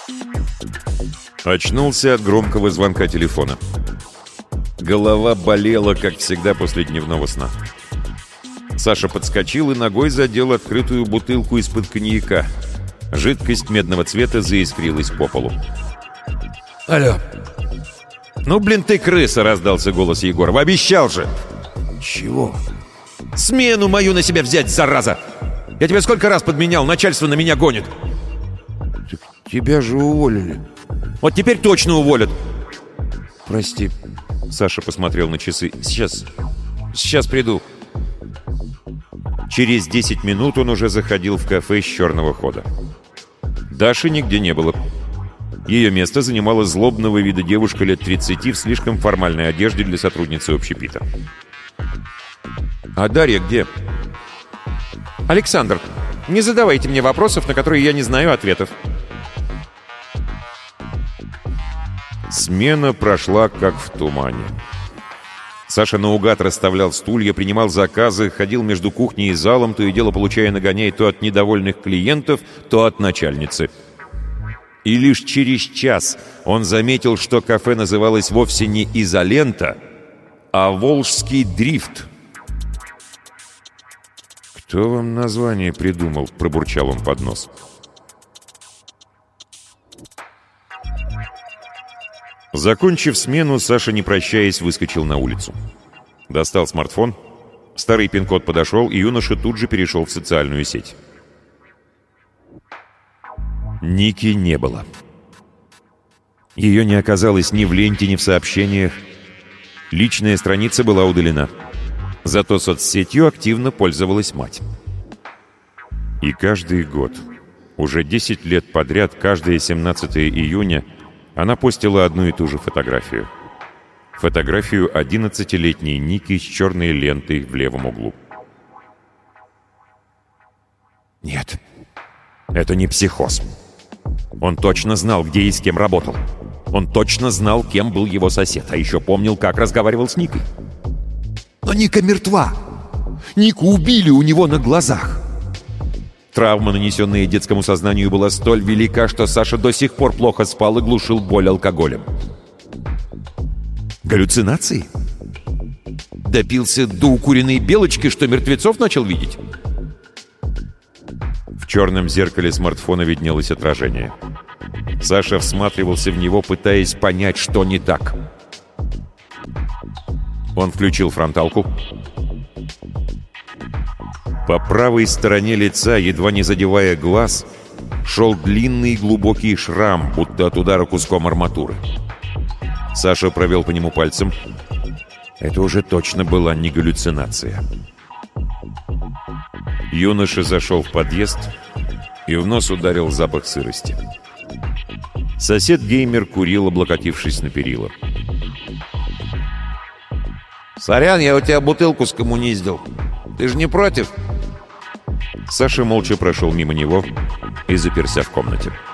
Очнулся от громкого звонка телефона. Голова болела, как всегда, после дневного сна. Саша подскочил и ногой задел открытую бутылку из-под коньяка. Жидкость медного цвета заискрилась по полу. Алло. «Ну, блин, ты крыса!» — раздался голос Егорова. «Обещал же!» Чего? «Смену мою на себя взять, зараза! Я тебя сколько раз подменял, начальство на меня гонит!» Так тебя же уволили. «Вот теперь точно уволят!» Прости. Саша посмотрел на часы. Сейчас приду». Через 10 минут он уже заходил в кафе с черного хода. Даши нигде не было. Ее место занимала злобного вида девушка лет 30 в слишком формальной одежде для сотрудницы общепита. «А Дарья где?» «Александр, не задавайте мне вопросов, на которые я не знаю ответов». Смена прошла как в тумане. Саша наугад расставлял стулья, принимал заказы, ходил между кухней и залом, то и дело получая нагоняй то от недовольных клиентов, то от начальницы. И лишь через час он заметил, что кафе называлось вовсе не «Изолента», а «Волжский дрифт». «Кто вам название придумал?» — пробурчал он под нос. Закончив смену, Саша, не прощаясь, выскочил на улицу. Достал смартфон, старый пин-код подошел, и юноша тут же перешел в социальную сеть. Ники не было. Ее не оказалось ни в ленте, ни в сообщениях. Личная страница была удалена. Зато соцсетью активно пользовалась мать. И каждый год, уже 10 лет подряд, каждое 17 июня, она постила одну и ту же фотографию. Фотографию 11-летней Ники с черной лентой в левом углу. Нет, это не психоз. Он точно знал, где и с кем работал. Он точно знал, кем был его сосед, а еще помнил, как разговаривал с Никой. Но Ника мертва. Нику убили у него на глазах. Травма, нанесенная детскому сознанию, была столь велика, что Саша до сих пор плохо спал и глушил боль алкоголем. Галлюцинации? Допился до укуренной белочки, что мертвецов начал видеть? В черном зеркале смартфона виднелось отражение. Саша всматривался в него, пытаясь понять, что не так. Он включил фронталку. По правой стороне лица, едва не задевая глаз, шел длинный глубокий шрам, будто от удара куском арматуры. Саша провел по нему пальцем. Это уже точно была не галлюцинация. Юноша зашел в подъезд, и в нос ударил запах сырости. Сосед-геймер курил, облокотившись на перила. Сорян, я у тебя бутылку скоммуниздил. Ты же не против? Саша молча прошел мимо него и заперся в комнате.